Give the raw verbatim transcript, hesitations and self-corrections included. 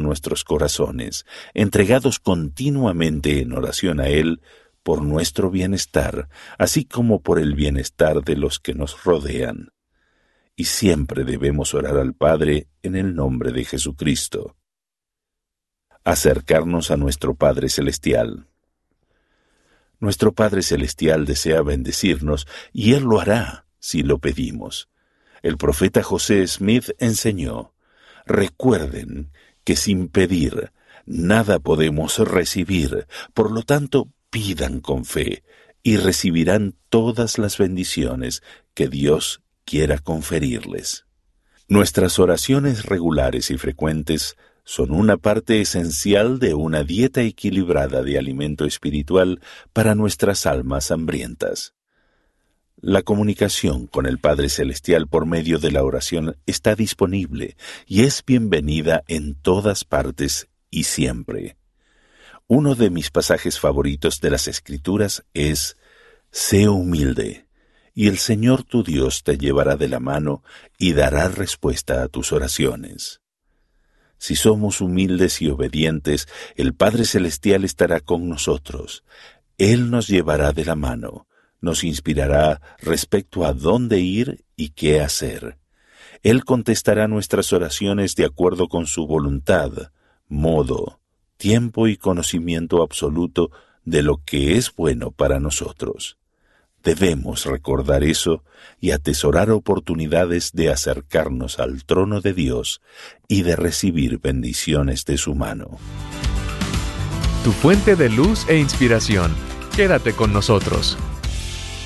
nuestros corazones, entregados continuamente en oración a Él por nuestro bienestar, así como por el bienestar de los que nos rodean. Y siempre debemos orar al Padre en el nombre de Jesucristo. Acercarnos a nuestro Padre Celestial. Nuestro Padre Celestial desea bendecirnos y Él lo hará si lo pedimos. El profeta José Smith enseñó: recuerden que sin pedir nada podemos recibir, por lo tanto pidan con fe y recibirán todas las bendiciones que Dios quiera conferirles. Nuestras oraciones regulares y frecuentes son una parte esencial de una dieta equilibrada de alimento espiritual para nuestras almas hambrientas. La comunicación con el Padre Celestial por medio de la oración está disponible y es bienvenida en todas partes y siempre. Uno de mis pasajes favoritos de las Escrituras es: sé humilde, y el Señor tu Dios te llevará de la mano y dará respuesta a tus oraciones. Si somos humildes y obedientes, el Padre Celestial estará con nosotros. Él nos llevará de la mano, nos inspirará respecto a dónde ir y qué hacer. Él contestará nuestras oraciones de acuerdo con su voluntad, modo, tiempo y conocimiento absoluto de lo que es bueno para nosotros. Debemos recordar eso y atesorar oportunidades de acercarnos al trono de Dios y de recibir bendiciones de su mano. Tu fuente de luz e inspiración. Quédate con nosotros.